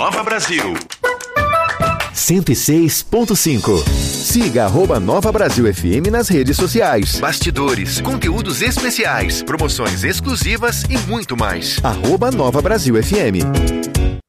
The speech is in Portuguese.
Nova Brasil. 106.5. Siga @Nova Brasil FM nas redes sociais. Bastidores, conteúdos especiais, promoções exclusivas e muito mais. @Nova Brasil FM.